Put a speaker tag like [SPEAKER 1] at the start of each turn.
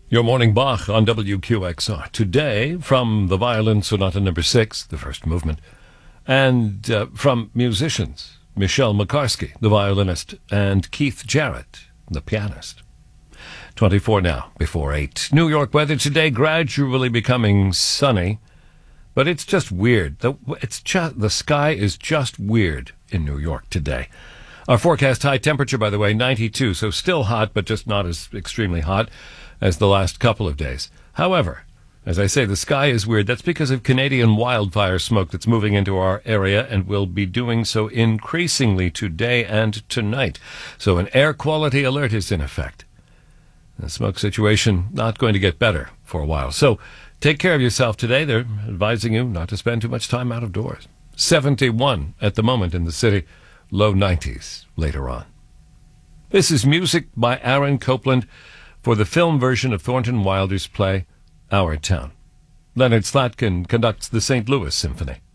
[SPEAKER 1] Your morning Bach on WQXR. Today, from the Violin Sonata No. 6, the first movement, and from musicians, Michelle McCarsky, the violinist, and Keith Jarrett, the pianist. 24 now, before 8. New York weather today gradually becoming sunny, but it's just weird. The sky is just weird in New York today. Our forecast high temperature, by the way, 92, so still hot, but just not as extremely hot as the last couple of days. However, as I say, the sky is weird. That's because of Canadian wildfire smoke that's moving into our area and will be doing so increasingly today and tonight. So an air quality alert is in effect. The smoke situation not going to get better for a while. So take care of yourself today. They're advising you not to spend too much time out of doors. 71 at the moment in the city, low 90s later on. This is music by Aaron Copland for the film version of Thornton Wilder's play, Our Town. Leonard Slatkin conducts the St. Louis Symphony.